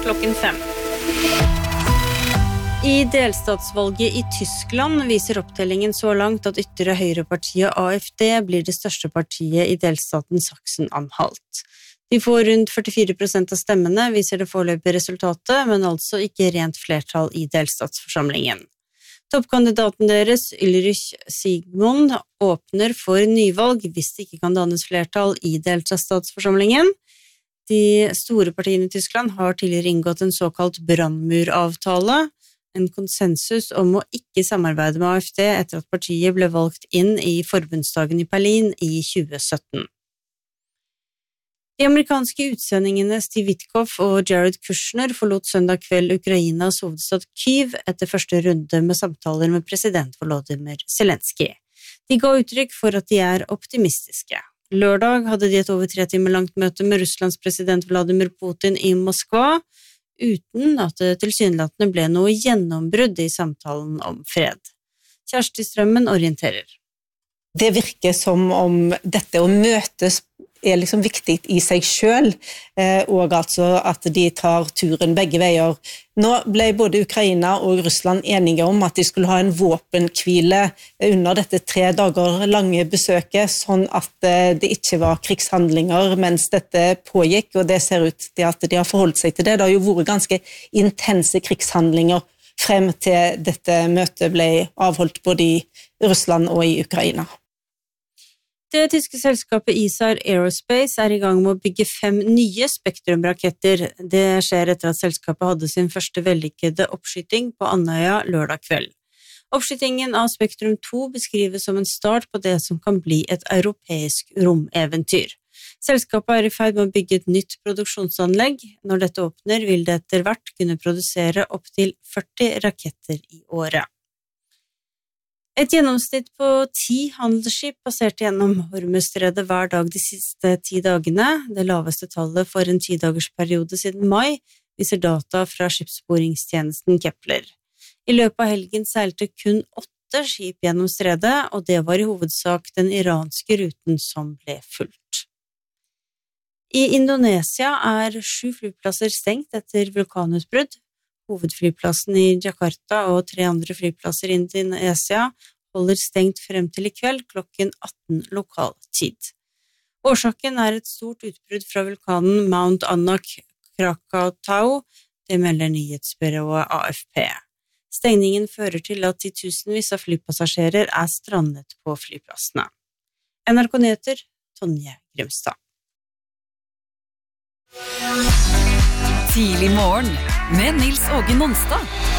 klokken 5. I delstatsvalget i Tyskland viser opptellingen så langt at ytre høyrepartiet AfD blir det største partiet i delstaten Sachsen-Anhalt. De får rundt 44% av stemmene, viser det foreløpige resultatet, men altså ikke rent flertall i delstatsforsamlingen. Toppkandidaten deres, Ulrich Siegmund, åpner for nyvalg hvis det ikke kan dannes flertall i delstatsforsamlingen. De store partiene i Tyskland har tidligere inngått en såkalt brannmuravtale, en konsensus om å ikke samarbeide med AfD etter at partiet ble valgt inn i forbundsdagen i Berlin i 2017. De amerikanske utsendingene Steve Witkoff og Jared Kushner forlot søndag kveld Ukrainas hovedstad Kyiv etter første runde med samtaler med president Volodymyr Zelensky. De ga uttrykk for at de er optimistiske. Lørdag hadde de et over 3 timer langt møte med Russlands president Vladimir Putin i Moskva, uten at det tilsynelatende ble noe gjennombrudd i samtalen om fred. Kjersti Strømmen orienterer. Det virker som om dette å møtes er liksom viktig i seg selv, og altså at de tar turen begge veier. Nå ble både Ukraina og Russland enige om at de skulle ha en våpenhvile under dette 3 dager lange besøket, sånn at det ikke var krigshandlinger mens dette pågikk, og det ser ut til at de har forholdt seg til det. Det har jo vært ganske intense krigshandlinger frem til dette møtet ble avholdt både i Russland og i Ukraina. Det tyske selskapet Isar Aerospace er i gang med å bygge 5 nye Spektrum-raketter. Det skjer etter at selskapet hadde sin første vellykkede oppskyting på Andøya lørdag kveld. Oppskytingen av Spektrum 2 beskrives som en start på det som kan bli et europeisk romeventyr. Selskapet er i ferd med å bygge et nytt produksjonsanlegg. Når dette åpner, vil det etter hvert kunne produsere opp til 40 raketter i året. Et gjennomsnitt på 10 handelsskip passerte gjennom Hormuzstredet hver dag de siste 10 dagene. Det laveste tallet for en 10-dagersperiode siden mai viser data fra skipssporingstjenesten Kepler. I løpet av helgen seilte kun 8 skip gjennom stredet, og det var i hovedsak den iranske ruten som ble fulgt. I Indonesia er 7 flyplasser stengt etter vulkanutbrudd. Hovedflyplassen i Jakarta og 3 andre flyplasser i Indonesia holder stengt frem til i kveld klokken 18 lokal tid. Årsaken er et stort utbrudd fra vulkanen Mount Anak Krakatau, det melder nyhetsbyrået AFP. Stengningen fører til at titusenvis av flypassasjerer er strandet på flyplassene. NRK Nyheter, Tonje Grimstad. Tidlig morgen med Nils Åge Nonstad.